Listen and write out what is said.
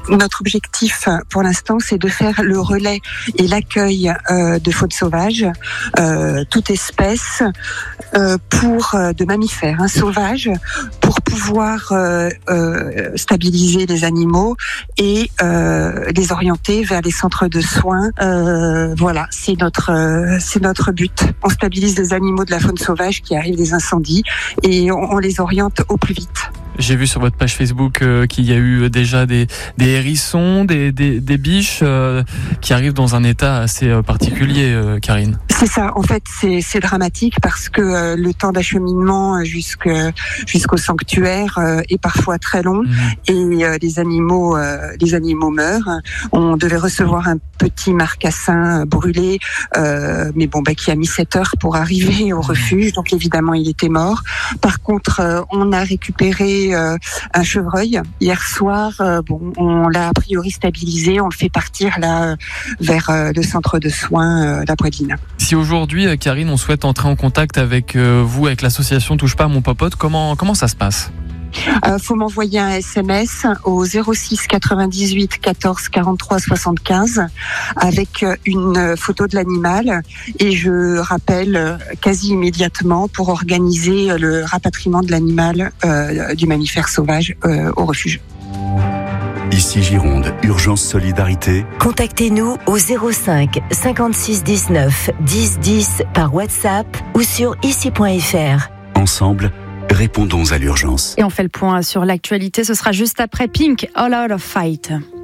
Notre objectif pour l'instant, c'est de faire le relais et l'accueil de faune sauvage, toute espèce, de mammifères sauvages, pour pouvoir stabiliser les animaux et les orienter vers les centres de soins. Voilà, c'est notre but. On stabilise les animaux de la faune sauvage qui arrivent des incendies et on les oriente au plus vite. J'ai vu sur votre page Facebook qu'il y a eu déjà des hérissons, des biches qui arrivent dans un état assez particulier, Karine. C'est ça, en fait c'est dramatique parce que le temps d'acheminement jusqu'au sanctuaire est parfois très long et les animaux meurent. On devait recevoir un petit marcassin brûlé, mais qui a mis 7 heures pour arriver au refuge, donc évidemment il était mort. Par contre, on a récupéré un chevreuil hier soir. On l'a a priori stabilisé, on le fait partir là vers le centre de soins La Poiline. Si aujourd'hui, Karine, on souhaite entrer en contact avec vous, avec l'association Touche pas à mon popote, comment ça se passe ? Faut m'envoyer un SMS au 06 98 14 43 75 avec une photo de l'animal et je rappelle quasi immédiatement pour organiser le rapatriement de l'animal du mammifère sauvage au refuge. Ici Gironde, Urgence Solidarité. Contactez-nous au 05 56 19 10 10 par WhatsApp ou sur ici.fr. Ensemble, répondons à l'urgence. Et on fait le point sur l'actualité, ce sera juste après Pink, All Out of Fight.